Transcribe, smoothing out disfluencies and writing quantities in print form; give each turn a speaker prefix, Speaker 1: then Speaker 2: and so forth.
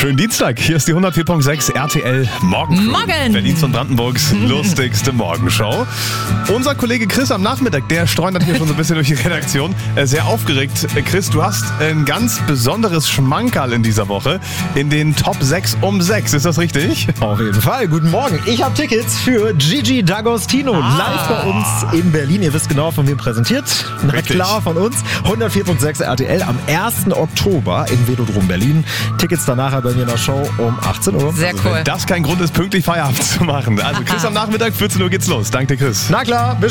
Speaker 1: Schönen Dienstag, hier ist die 104.6 RTL Morgen. Berlins und Brandenburgs lustigste Morgenshow. Unser Kollege Chris am Nachmittag, der streunert hier schon so ein bisschen durch die Redaktion. Sehr aufgeregt. Chris, du hast ein ganz besonderes Schmankerl in dieser Woche in den Top 6 um 6. Ist das richtig?
Speaker 2: Auf jeden Fall. Guten Morgen. Ich habe Tickets für Gigi D'Agostino live bei uns in Berlin. Ihr wisst genau, von wem präsentiert. Na
Speaker 1: Richtig.
Speaker 2: klar, von uns. 104.6 RTL am 1. Oktober im Velodrom Berlin. Tickets danach bei mir in der Show um 18 Uhr.
Speaker 3: Sehr cool.
Speaker 1: Wenn das kein Grund ist, pünktlich Feierabend zu machen. Also Chris am Nachmittag, 14 Uhr geht's los. Danke dir, Chris.
Speaker 2: Na klar, bis